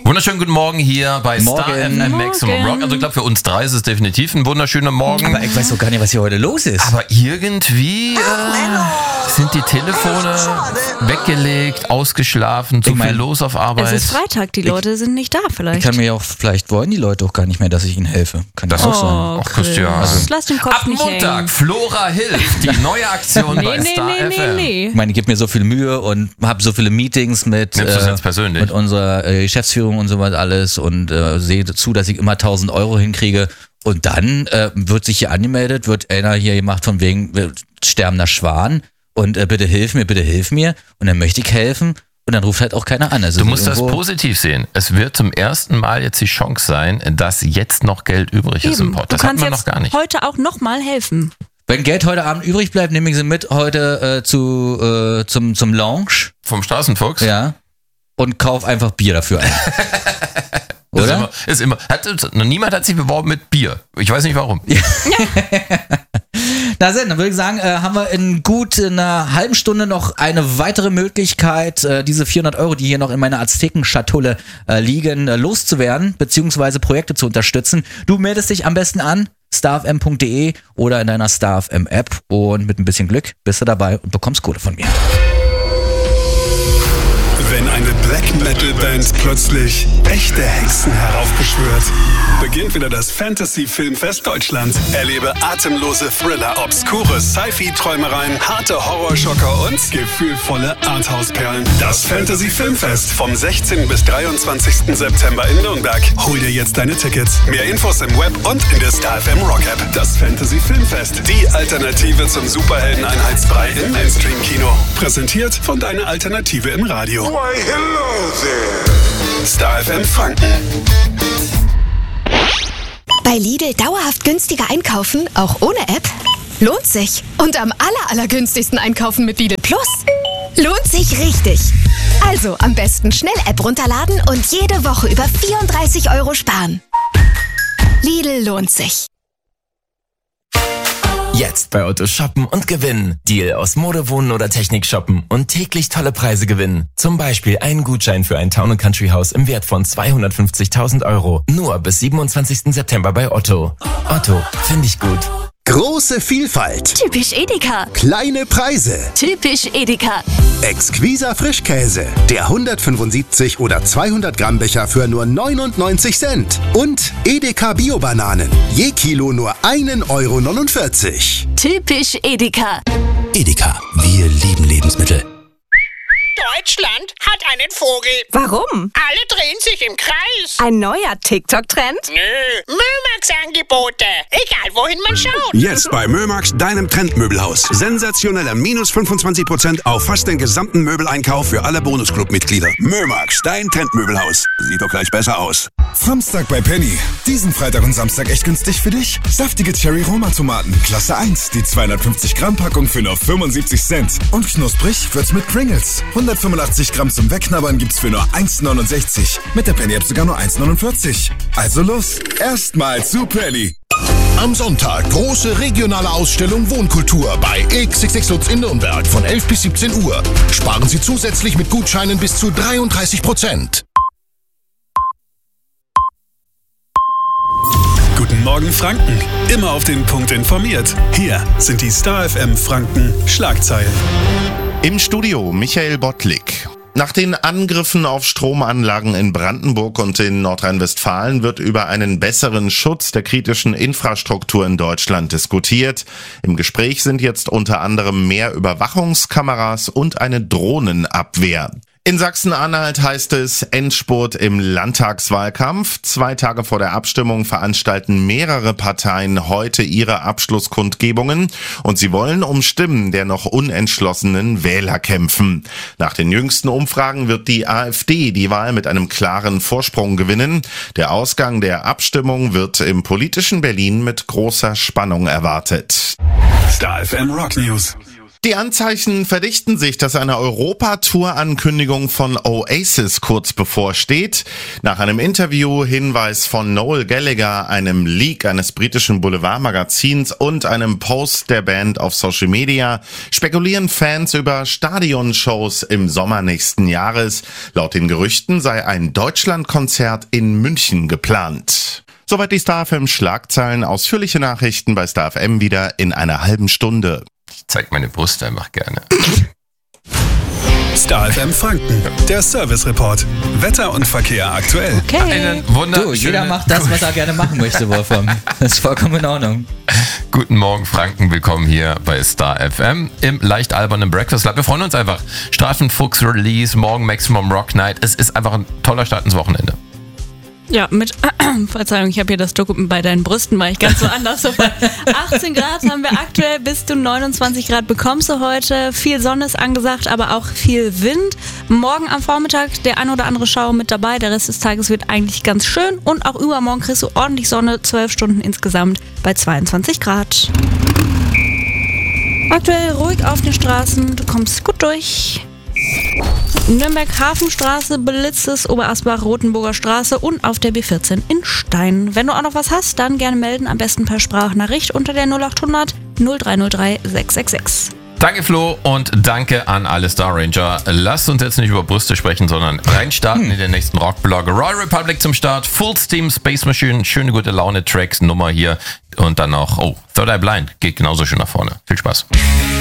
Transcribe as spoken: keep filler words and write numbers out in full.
Wunderschönen guten Morgen hier bei Morgen. Star F M Maximum Rock. Also ich glaube, für uns drei ist es definitiv ein wunderschöner Morgen. Aber ich weiß doch gar nicht, was hier heute los ist. Aber irgendwie äh, sind die Telefone weggelegt, ausgeschlafen, zu Ich mein, viel los auf Arbeit. Es ist Freitag, die Leute sind nicht da vielleicht. Ich kann mir auch, vielleicht wollen die Leute auch gar nicht mehr, dass ich ihnen helfe. Kann das Das- auch sein. Ach, Christian. Also, lass den Kopf Ab nicht Montag, hängen. Flora hilft, die neue Aktion Nee, bei nee, Star nee, F nee, M. nee. Ich meine, ich gebe mir so viel Mühe und habe so viele Meetings mit, Nimmst du es äh, jetzt persönlich? mit unserer äh, Geschäftsführung und sowas alles und äh, sehe zu, dass ich immer tausend Euro hinkriege. Und dann äh, wird sich hier angemeldet, wird einer hier gemacht von wegen äh, sterbender Schwan und äh, bitte hilf mir, bitte hilf mir. Und dann möchte ich helfen und dann ruft halt auch keiner an. Also Du musst das irgendwo- positiv sehen. Es wird zum ersten Mal jetzt die Chance sein, dass jetzt noch Geld übrig ist im Eben, Pott. du Das hatten kannst wir noch jetzt gar nicht. heute auch nochmal helfen. Wenn Geld heute Abend übrig bleibt, nehme ich sie mit heute äh, zu äh, zum zum Lounge, Vom Straßenfuchs? ja, und kauf einfach Bier dafür ein. Ist Oder? immer, ist immer, hat, noch niemand hat sich beworben mit Bier. Ich weiß nicht warum. Na Sen, dann würde ich sagen, äh, haben wir in gut einer halben Stunde noch eine weitere Möglichkeit, äh, diese vierhundert Euro, die hier noch in meiner Aztekenschatulle äh, liegen, äh, loszuwerden, beziehungsweise Projekte zu unterstützen. Du meldest dich am besten an, starfm punkt de oder in deiner Star F M App und mit ein bisschen Glück bist du dabei und bekommst Kohle von mir. Wenn eine Black Metal Band plötzlich echte Hexen heraufbeschwört, beginnt wieder das Fantasy Filmfest Deutschland. Erlebe atemlose Thriller, obskure Sci-Fi-Träumereien, harte Horrorschocker und gefühlvolle Arthouse-Perlen. Das Fantasy Filmfest vom sechzehnten bis dreiundzwanzigsten September in Nürnberg. Hol dir jetzt deine Tickets. Mehr Infos im Web und in der Star F M Rock App. Das Fantasy Filmfest, die Alternative zum Superhelden-Einheitsbrei im Mainstream-Kino. Präsentiert von deiner Alternative im Radio. Why, hello there. Star F M Franken. Bei Lidl dauerhaft günstiger einkaufen, auch ohne App? Lohnt sich. Und am aller, allergünstigsten einkaufen mit Lidl Plus? Lohnt sich richtig. Also am besten schnell App runterladen und jede Woche über vierunddreißig Euro sparen. Lidl lohnt sich. Jetzt bei Otto shoppen und gewinnen. Deal aus Mode, Wohnen oder Technik shoppen und täglich tolle Preise gewinnen. Zum Beispiel einen Gutschein für ein Town and Country Haus im Wert von zweihundertfünfzigtausend Euro. Nur bis siebenundzwanzigsten September bei Otto. Otto, finde ich gut. Große Vielfalt, Typisch Edeka. kleine Preise, Typisch Edeka. exquiser Frischkäse, der hundertfünfundsiebzig oder zweihundert Gramm Becher für nur neunundneunzig Cent und Edeka Bio-Bananen, je Kilo nur ein Euro neunundvierzig. Typisch Edeka. Edeka, wir lieben Lebensmittel. Deutschland hat einen Vogel. Warum? Alle drehen sich im Kreis. Ein neuer TikTok-Trend? Nö, Mömax-Angebote. Egal, wohin man schaut. Jetzt bei Mömax, deinem Trendmöbelhaus. Sensationeller minus fünfundzwanzig Prozent auf fast den gesamten Möbeleinkauf für alle Bonusclub-Mitglieder. Mömax, dein Trendmöbelhaus. Sieht doch gleich besser aus. Samstag bei Penny. Diesen Freitag und Samstag echt günstig für dich. Saftige Cherry-Roma-Tomaten, Klasse eins. Die zweihundertfünfzig Gramm Packung für nur fünfundsiebzig Cent. Und knusprig wird's mit Pringles. hundertfünfundachtzig Gramm zum Wegknabbern gibt's für nur eins neunundsechzig. Mit der Penny-App sogar nur eins neunundvierzig. Also los, erstmal zu Penny. Am Sonntag große regionale Ausstellung Wohnkultur bei X X X Lutz in Nürnberg von elf bis siebzehn Uhr. Sparen Sie zusätzlich mit Gutscheinen bis zu dreiunddreißig Prozent. Guten Morgen Franken. Immer auf den Punkt informiert. Hier sind die Star F M Franken Schlagzeilen. Im Studio Michael Bottlik. Nach den Angriffen auf Stromanlagen in Brandenburg und in Nordrhein-Westfalen wird über einen besseren Schutz der kritischen Infrastruktur in Deutschland diskutiert. Im Gespräch sind jetzt unter anderem mehr Überwachungskameras und eine Drohnenabwehr. In Sachsen-Anhalt heißt es Endspurt im Landtagswahlkampf. Zwei Tage vor der Abstimmung veranstalten mehrere Parteien heute ihre Abschlusskundgebungen und sie wollen um Stimmen der noch unentschlossenen Wähler kämpfen. Nach den jüngsten Umfragen wird die AfD die Wahl mit einem klaren Vorsprung gewinnen. Der Ausgang der Abstimmung wird im politischen Berlin mit großer Spannung erwartet. Star F M Rock News. Die Anzeichen verdichten sich, dass eine Europatour-Ankündigung von Oasis kurz bevorsteht. Nach einem Interview, Hinweis von Noel Gallagher, einem Leak eines britischen Boulevardmagazins und einem Post der Band auf Social Media spekulieren Fans über Stadionshows im Sommer nächsten Jahres. Laut den Gerüchten sei ein Deutschlandkonzert in München geplant. Soweit die Star F M Schlagzeilen. Ausführliche Nachrichten bei Star F M wieder in einer halben Stunde. Ich zeig meine Brust einfach gerne. Star F M Franken, der Service Report. Wetter und Verkehr aktuell. Okay. Einen wunderschönen... Du, jeder macht das, was er gerne machen möchte, Wolfram. Das ist vollkommen in Ordnung. Guten Morgen, Franken. Willkommen hier bei Star F M im leicht albernen Breakfast Club. Wir freuen uns einfach. Straßenfuchs Release, morgen Maximum Rock Night. Es ist einfach ein toller Start ins Wochenende. Ja, mit, äh, Verzeihung, ich habe hier das Dokument bei deinen Brüsten, war ich ganz so anders. So achtzehn Grad haben wir aktuell, bis zu neunundzwanzig Grad bekommst du heute. Viel Sonne ist angesagt, aber auch viel Wind. Morgen am Vormittag der ein oder andere Schauer mit dabei. Der Rest des Tages wird eigentlich ganz schön. Und auch übermorgen kriegst du ordentlich Sonne, zwölf Stunden insgesamt bei zweiundzwanzig Grad. Aktuell ruhig auf den Straßen, du kommst gut durch. Nürnberg-Hafenstraße, Belitzes, Oberasbach, Rotenburger Straße und auf der B vierzehn in Stein. Wenn du auch noch was hast, dann gerne melden, am besten per Sprachnachricht unter der null acht hundert null drei null drei sechs sechs sechs. Danke Flo und danke an alle Star Ranger. Lasst uns jetzt nicht über Brüste sprechen, sondern reinstarten hm. in den nächsten Rockblog. Royal Republic zum Start, Full Steam, Space Machine, schöne gute Laune Tracks, Nummer hier und dann noch, oh, Third Eye Blind geht genauso schön nach vorne. Viel Spaß.